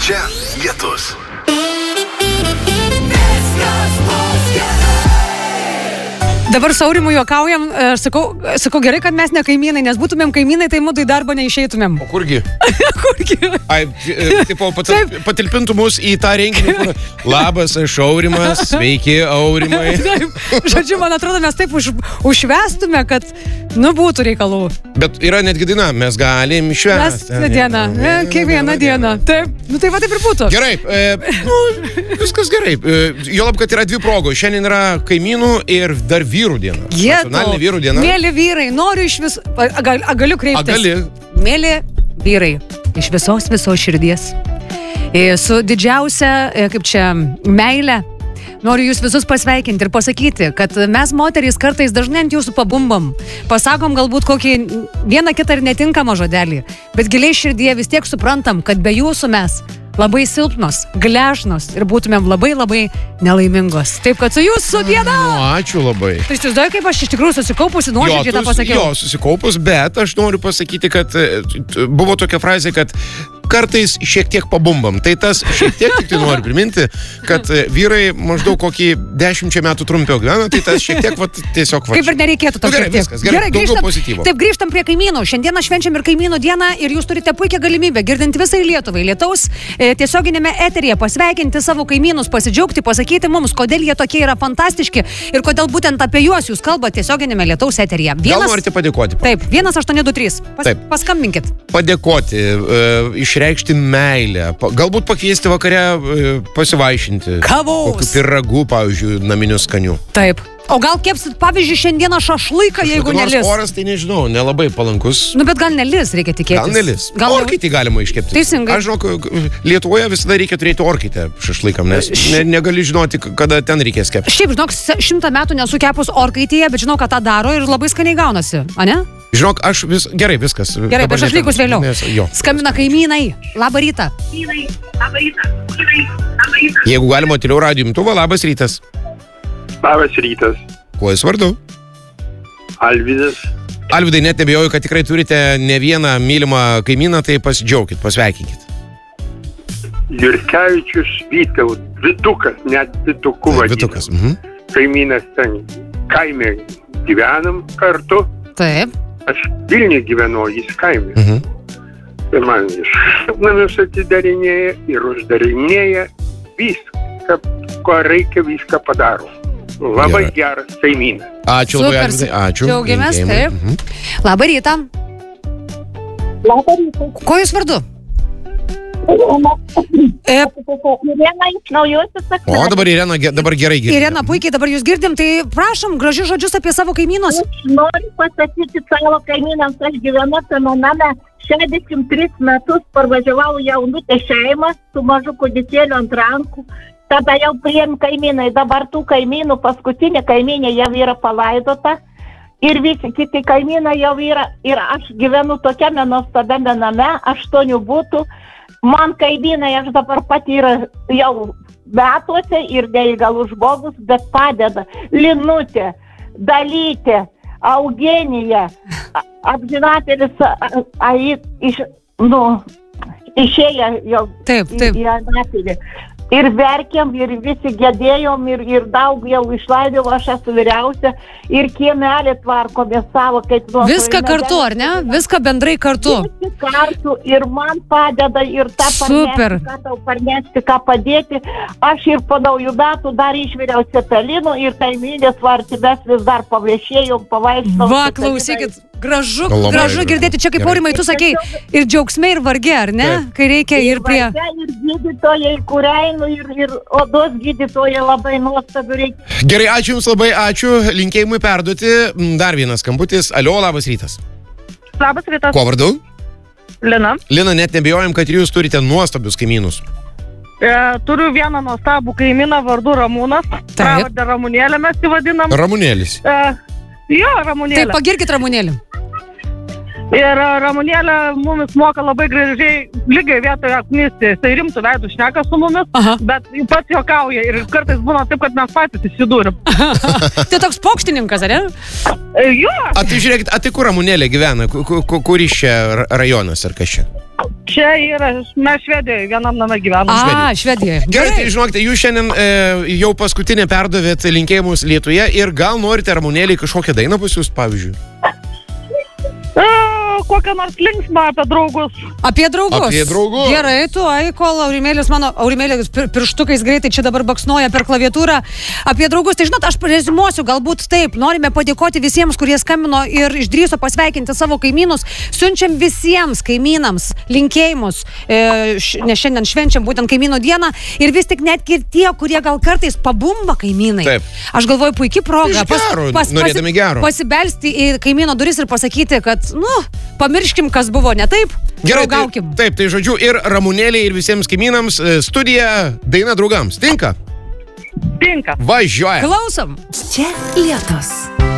Čia lietus. Dabar su Aurimu juokaujam, sakau gerai, kad mes ne kaimynai, nes būtumėm kaimynai, tai mūdų į darbą neišeitumėm. O kurgi? Kurgi? Ai, tipo, patalpintų mus į tą renginį, kur labas, aš Aurimas, sveiki, Aurimai. Taip, žodžiu, man atrodo, mes taip užvestume, kad, būtų reikalų. Bet yra netgi daina, mes galim švęsti. Mes dieną, kiekvieną dieną. Taip, tai va taip ir būtų. Gerai, viskas gerai. Jolab, kad yra dvi progos. Šiandien yra kaimynų ir dar vyrų diena. Nacionalinė vyrų diena. Mėly vyrai, noriu iš vis... Galiu kreiptis. Gali. Mėly vyrai, iš visos širdies. Su didžiausia, meile, noriu jūs visus pasveikinti ir pasakyti, kad mes moterys kartais dažnai ant jūsų pabumbam. Pasakom galbūt kokį vieną kitą ir netinkamą žodelį, bet giliai širdyje vis tiek suprantam, kad be jūsų mes labai silpnos, gležnos ir būtumėm labai, labai nelaimingos. Taip, kad su jūsų diena! Ačiū labai. Tai įsivaizduoju, kaip aš iš tikrųjų susikaupusi, nuoširdžiai tą pasakiau. Jo, susikaupus, bet aš noriu pasakyti, kad buvo tokia frazė, kad kartais šiek tiek pabumbam. Tai tas šiek tiek tik tai noriu priminti, kad vyrai maždaug kokį 10 metų trumpiau gyvena, tai tas šiek tiek tiesiog... Kaip ir nereikėtų to šiek tiek. Viskas, gerai, daugiau pozityvo. Taip, grįžtam prie kaimynų. Šiandieną švenčiam ir kaimynų dieną ir jūs turite puikią galimybę, girdint visai Lietuvai, Lietaus tiesioginėme eteryje pasveikinti savo kaimynus, pasidžiaugti, pasakyti mums, kodėl jie tokie yra fantastiški ir kodėl būtent apie juos jūs kalbate tiesioginėme Lietaus eteryje. Gal norite padėkoti? Taip, 1823. Paskambinkit. Padėkoti, išreikšti meilę, galbūt pakviesti vakare pasivaišinti. Kavos. Kokių piragų, pavyzdžiui, naminių skanių. Taip. O gal kepsit, pavyzdžiui, šiandieną šašlyką, jeigu nelis? Oras, tai nežinau, nelabai palankus. Bet gal nelis, reikia tikėtis. Gal nelis. Orkaitį galima iškepti. Teisingai. Aš žinok, Lietuvoje visada reikia turėti orkaitę šašlykam, nes negali žinoti, kada ten reikės kepti. Šiaip, žinok, 100 metų nesu kepus orkaityje, bet žinau, kad tą daro ir labai skaniai gaunasi, ane? Žinok, gerai, viskas. Gerai, bet šašlykus vėliau. Skambina kaimynai. Labą rytą. Jeigu galima, tyliau radijo imtuvą, labas rytas. Labas rytas. Kuo jūs vardu? Alvydas. Alvydai, net nebijoju, kad tikrai turite ne vieną mylimą kaimyną, tai pasidžiaukit, pasveikinkit. Jurkevičius Vytaut, Vytukas, net Vytuku vadinam. Vytukas. Kaimynas ten kaime gyvenam kartu. Taip. Aš Vilniuje gyvenau, jis kaime. Tai man iš namus atidarinėja ir uždarinėja viską, ko reikia, viską padaro. Labai geras kaimynas. Ačiū labai, Alvydai. Ačiū. Džiaugiamės, taip. Labą rytą. Labą rytą. Ko jūs vardu? Irena iš Naujosios Akmenės. O dabar Irena, dabar gerai girdim. Irena, puikiai dabar jūs girdim, tai prašom, gražius žodžius apie savo kaimynus. Aš noriu pasakyti savo kaimynams, aš gyvenu tame name 63 metus, parvažiavau jaunutę šeimą su mažu kūdikėliu ant rankų. Tada jau priėm kaimynai, dabar tų kaimynų, paskutinė kaimynė jau yra palaidota ir visi kiti kaimynai jau yra. Ir aš gyvenu tokiame nuostabiame name, 8 butų. Man kaimynai, aš dabar pati yra jau metuose ir neįgalus žmogus, bet padeda. Linutė, Dalytė, Eugenija, apžinatelis išėję jau į anapilį. Ir verkiam, ir visi gedėjom, ir daug jau išleidau, aš esu vyriausia, ir kiemelį tvarkomės savo, kaip nuo... Viską kartu, ar ne? Viską bendrai kartu. Visi kartu, ir man padeda, ir tą parnešti, ką tau parnešti, ką padėti. Aš ir po naujų metų dar išviriau cepelinų, ir kaimynės varti, mes vis dar paviešėjom, pavaikštom. Va, klausykit. Gražu girdėti, čia kaip Aurimai, tu sakei, ir džiaugsme, ir varge, ar ne? Kai reikia ir prie... Ir gydytojai, kureinų, ir odos gydytojai labai nuostabių reikia. Gerai, ačiū Jums labai, ačiū, linkėjimui perduoti. Dar vienas skambutis. Alio, labas rytas. Labas rytas. Kuo vardu? Lina. Lina, net nebijojam, kad jūs turite nuostabius kaimynus. Turiu vieną nuostabų kaimyną vardu Ramūnas. Pravardę Ramunėlę mes jį vadinam. Ramunėlis. Jo, Ramunėlė. Taip, pagirkit Ramunėlį. Ir Ramunėlė mumis moka labai gražiai lygiai vietoje apknisti. Tai rimtų veidų šneka su mumis, bet pats juokauja ir kartais būna taip, kad mes patys įsidūrim. Tai toks pokštininkas, ar ne? Jo. Tai žiūrėkit, tai kur Ramunėlė gyvena? Kur iš čia rajonas ar kas čia? Čia yra, mes Švedijoje vienam name gyvenam. Švedijoje. Gerai, tai žinokite, jūs šiandien jau paskutinį perdavėt linkėjimus Lietuje ir gal norite Ramunėlį kažkokią dainą pasiūst, pavyzdžiui? Kokią nors linksmą apie draugus. Apie draugus. Gerai, tu, kol Aurimėlis pirštukais greitai čia dabar baksnoja per klaviatūrą. Apie draugus, tai žinot, aš rezimuosiu, galbūt taip. Norime padėkoti visiems, kurie skambino ir išdrįso pasveikinti savo kaimynus. Siunčiam visiems kaimynams linkėjimus, nes šiandien švenčiam būtent kaimynų dieną. Ir vis tik netgi ir tie, kurie gal kartais pabumba kaimynai. Taip. Aš galvoju, puikiai proga norėdami gero. Pasibelsti į kaimyno duris ir pasakyti, kad, pamirškim, kas buvo ne taip. Gerai, draugaukim. Taip, tai žodžiu, ir Ramunėlė, ir visiems kaimynams studija daina draugams. Tinka? Tinka. Važiuoja. Klausom. Čia Lietus.